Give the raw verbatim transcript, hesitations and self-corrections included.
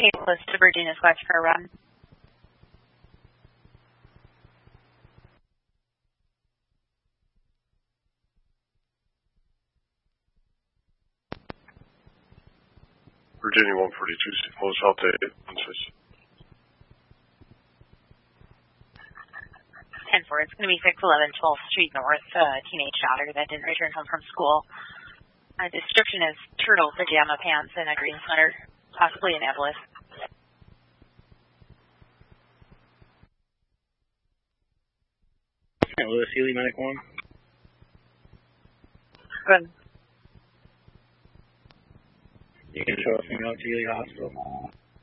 Close to Virginia Square for a run. Virginia one forty-two, close out to ten four, it's going to be six eleven twelfth Street North, uh, teenage daughter that didn't return home from school. Uh, description is turtle pajama pants and a green sweater, possibly an Evelyn. Louis Healy, Medic one. Good. You can show us from Healy Hospital.